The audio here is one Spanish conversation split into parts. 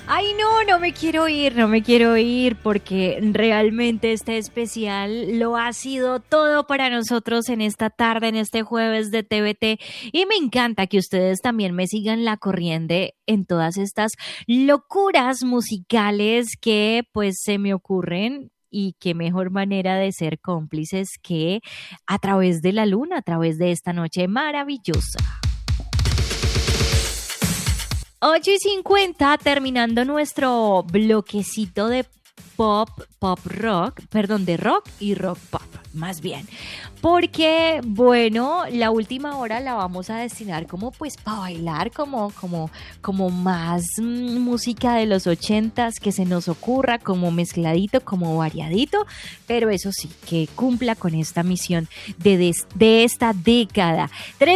Ay, no, no me quiero ir porque realmente este especial lo ha sido todo para nosotros en esta tarde, en este jueves de TVT y me encanta que ustedes también me sigan la corriente en todas estas locuras musicales que pues se me ocurren. Y qué mejor manera de ser cómplices que a través de la luna, a través de esta noche maravillosa. 8:50 terminando nuestro bloquecito de pop rock, perdón, de rock y rock pop, más bien. Porque, bueno, la última hora la vamos a destinar como pues para bailar, como más música de los 80s que se nos ocurra, como mezcladito, como variadito, pero eso sí, que cumpla con esta misión de esta década.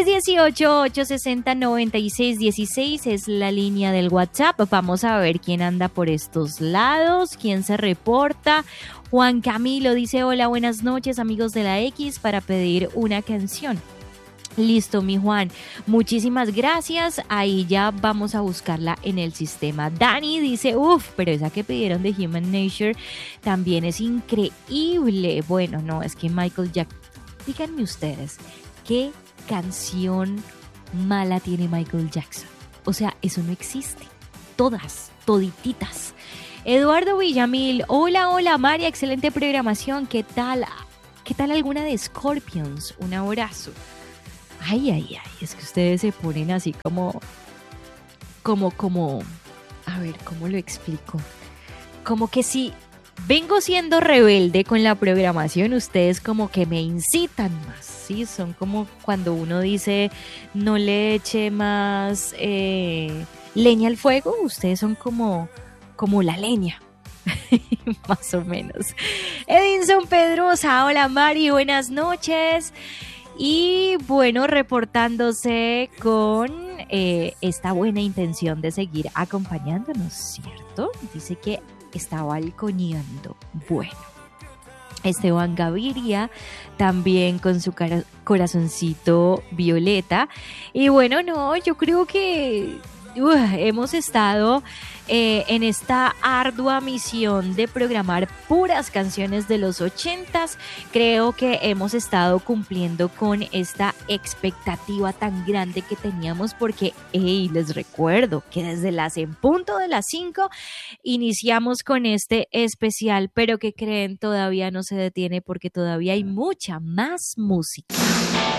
318-860-9616 es la línea del WhatsApp. Vamos a ver quién anda por estos lados, quién se reporta. Juan Camilo dice: hola, buenas noches amigos de la X, para pedir una canción. Listo, mi Juan, muchísimas gracias. Ahí ya vamos a buscarla en el sistema. Dani dice: pero esa que pidieron de Human Nature también es increíble. Bueno, no, es que Michael Jackson, díganme ustedes, ¿qué canción mala tiene Michael Jackson? O sea, eso no existe. Todas, todititas. Eduardo Villamil, hola María, excelente programación, ¿qué tal? ¿Qué tal alguna de Scorpions? Un abrazo. Ay, es que ustedes se ponen así como, a ver, ¿cómo lo explico? Como que si vengo siendo rebelde con la programación, ustedes como que me incitan más, ¿sí? Son como cuando uno dice, no le eche más leña al fuego, ustedes son como la leña, más o menos. Edinson Pedrosa, hola Mari, buenas noches. Y bueno, reportándose con esta buena intención de seguir acompañándonos, ¿cierto? Dice que está balconeando. Bueno, Esteban Gaviria también con su corazoncito violeta. Y bueno, no, yo creo que hemos estado en esta ardua misión de programar puras canciones de los 80s. Creo que hemos estado cumpliendo con esta expectativa tan grande que teníamos porque, les recuerdo que desde las en punto de las 5 iniciamos con este especial, pero que creen, todavía no se detiene porque todavía hay mucha más música.